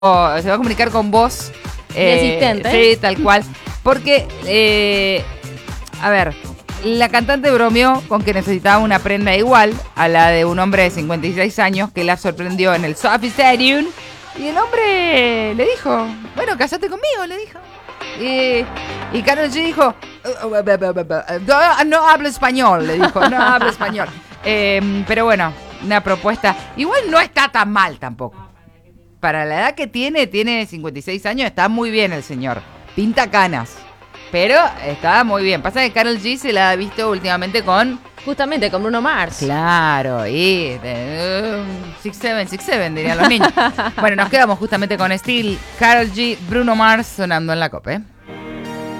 se va a comunicar con vos. Mi asistente. Sí, tal cual. Porque, a ver, la cantante bromeó con que necesitaba una prenda igual a la de un hombre de 56 años que la sorprendió en el SoFi Stadium. Y el hombre le dijo, bueno, casate conmigo, le dijo. Y Karol G dijo, no hablo español, le dijo, no hablo español. Pero bueno, una propuesta. Igual no está tan mal tampoco. Para la edad que tiene 56 años, está muy bien el señor. Pinta canas. Pero está muy bien. Pasa que Karol G se la ha visto últimamente con... Justamente con Bruno Mars. Claro, y... 6'7", dirían los niños. Bueno, nos quedamos justamente con Steel, Karol G, Bruno Mars sonando en la COPE.